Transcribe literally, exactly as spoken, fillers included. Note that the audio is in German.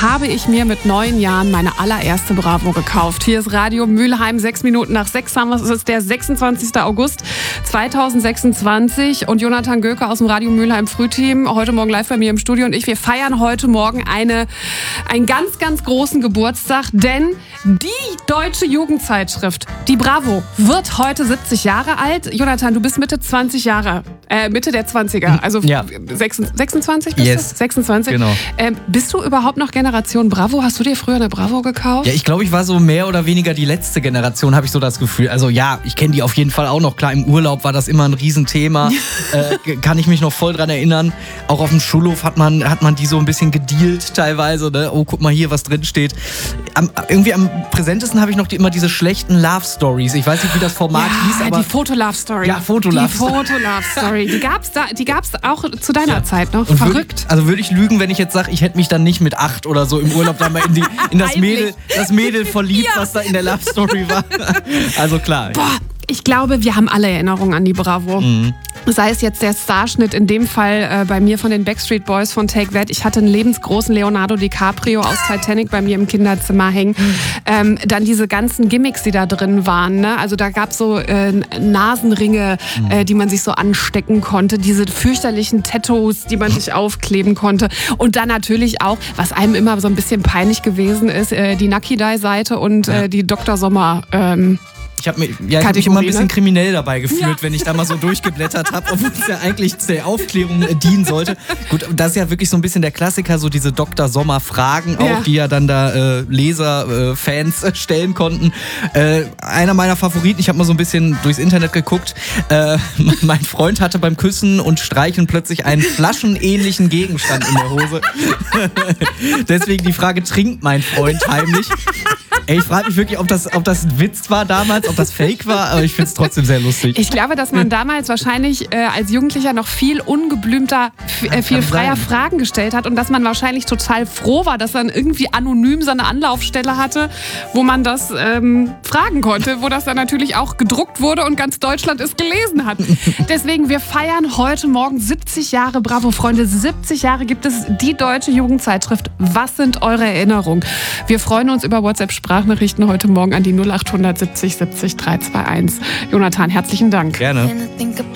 habe ich mir mit neun Jahren meine allererste Bravo gekauft. Hier ist Radio Mülheim, sechs Minuten nach sechs haben wir es. Es ist der sechsundzwanzigster August zweitausendsechsundzwanzig und Jonathan Göke aus dem Radio Mülheim Frühteam, heute Morgen live bei mir im Studio und ich, wir feiern heute Morgen eine, einen ganz, ganz großen Geburtstag, denn die deutsche Jugendzeitschrift, die Bravo, wird heute siebzig Jahre alt. Jonathan, du bist Mitte zwanzig Jahre, äh, Mitte der zwanziger, also ja. sechsundzwanzig bist yes. du? sechsundzwanzig? Genau. Ähm, bist du überhaupt noch Generation Bravo? Hast du dir früher eine Bravo gekauft? Ja, ich glaube, ich war so mehr oder weniger die letzte Generation, habe ich so das Gefühl. Also ja, ich kenne die auf jeden Fall auch noch. Klar, im Urlaub war das immer ein Riesenthema. äh, kann ich mich noch voll dran erinnern. Auch auf dem Schulhof hat man, hat man die so ein bisschen gedealt teilweise. Ne? Oh, guck mal hier, was drin steht. Am, irgendwie am präsentesten habe ich noch die, immer diese schlechten Love-Stories. Ich weiß nicht, wie das Format ja, hieß, aber... die Foto-Love-Story. Ja, Foto-Love. Die Foto-Love-Story. Die gab's da, die gab's auch zu deiner ja. Zeit noch. Und Verrückt. Würd, also würde ich lügen, wenn ich jetzt sage, ich hätte mich dann nicht mit acht oder so im Urlaub da mal in, die, in das, Mädel, das Mädel verliebt, ja. was da in der Love-Story war. Also klar. Boah, ich glaube, wir haben alle Erinnerungen an die Bravo. Mhm. Sei es jetzt der Starschnitt, in dem Fall äh, bei mir von den Backstreet Boys von Take That. Ich hatte einen lebensgroßen Leonardo DiCaprio aus Titanic bei mir im Kinderzimmer hängen. Ähm, dann diese ganzen Gimmicks, die da drin waren. Ne? Also da gab es so äh, Nasenringe, mhm. äh, die man sich so anstecken konnte. Diese fürchterlichen Tattoos, die man sich aufkleben konnte. Und dann natürlich auch, was einem immer so ein bisschen peinlich gewesen ist, äh, die Nucky-Die-Seite und ja. äh, die Doktor Sommer ähm, Ich habe ja, hab mich immer ein bisschen kriminell dabei gefühlt, ja. wenn ich da mal so durchgeblättert habe, obwohl es ja eigentlich der Aufklärung äh, dienen sollte. Gut, das ist ja wirklich so ein bisschen der Klassiker, so diese Doktor Sommer-Fragen auch, ja. die ja dann da äh, Leser, äh, Fans äh, stellen konnten. Äh, einer meiner Favoriten, ich habe mal so ein bisschen durchs Internet geguckt, äh, mein Freund hatte beim Küssen und Streicheln plötzlich einen flaschenähnlichen Gegenstand in der Hose. Deswegen die Frage, trinkt mein Freund heimlich? Ey, ich frage mich wirklich, ob das, ob das ein Witz war damals, ob das Fake war, aber ich finde es trotzdem sehr lustig. Ich glaube, dass man damals wahrscheinlich äh, als Jugendlicher noch viel ungeblümter, f- äh, viel freier sein. Fragen gestellt hat und dass man wahrscheinlich total froh war, dass man irgendwie anonym so eine Anlaufstelle hatte, wo man das ähm, fragen konnte, wo das dann natürlich auch gedruckt wurde und ganz Deutschland es gelesen hat. Deswegen, wir feiern heute Morgen siebzig Jahre Bravo, Freunde. siebzig Jahre gibt es die deutsche Jugendzeitschrift. Was sind eure Erinnerungen? Wir freuen uns über WhatsApp-Sprachnachrichten heute Morgen an die null acht siebzig siebzig drei zwei eins. Jonathan, herzlichen Dank. Gerne.